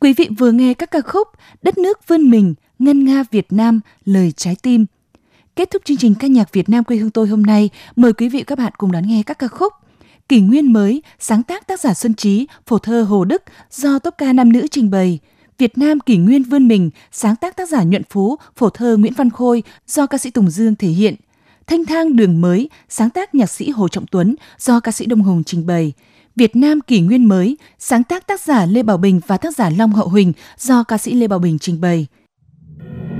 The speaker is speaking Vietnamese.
Quý vị vừa nghe các ca khúc Đất nước vươn mình, Ngân nga Việt Nam, Lời trái tim. Kết thúc chương trình ca nhạc Việt Nam quê hương tôi hôm nay, mời quý vị và các bạn cùng đón nghe các ca khúc Kỷ nguyên mới, sáng tác tác giả Xuân Trí, phổ thơ Hồ Đức, do tốp ca nam nữ trình bày. Việt Nam kỷ nguyên vươn mình, sáng tác tác giả Nhuận Phú, phổ thơ Nguyễn Văn Khôi, do ca sĩ Tùng Dương thể hiện. Thanh thang đường mới, sáng tác nhạc sĩ Hồ Trọng Tuấn, do ca sĩ Đông Hùng trình bày. Việt Nam kỷ nguyên mới, sáng tác tác giả Lê Bảo Bình và tác giả Long Hậu Huỳnh, do ca sĩ Lê Bảo Bình trình bày.